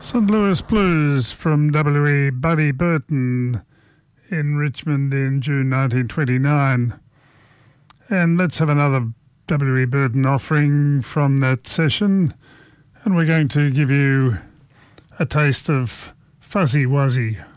St. Louis Blues from W.E. Buddy Burton in Richmond in June 1929. And let's have another W.E. Burton offering from that session. And we're going to give you a taste of Fuzzy Wuzzy.